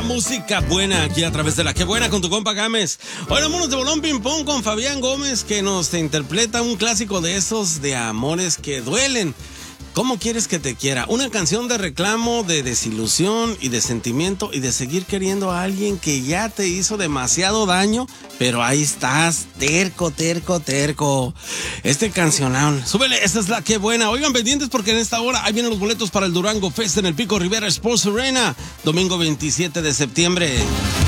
música buena aquí a través de La Qué Buena con tu compa Gámez. Hoy vámonos de bolón ping pong con Fabián Gómez, que nos interpreta un clásico de esos de amores que duelen. ¿Cómo quieres que te quiera? Una canción de reclamo, de desilusión y de sentimiento y de seguir queriendo a alguien que ya te hizo demasiado daño, pero ahí estás, terco, terco, terco. Este cancionón, súbele, esta es La Qué Buena. Oigan, pendientes porque en esta hora ahí vienen los boletos para el Durango Fest en el Pico Rivera Sports Arena, domingo 27 de septiembre.